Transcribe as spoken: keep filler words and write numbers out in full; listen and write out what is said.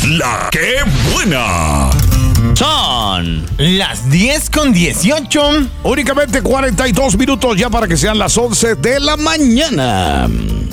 La que buena. Son las diez con dieciocho. Únicamente cuarenta y dos minutos ya para que sean las once de la mañana.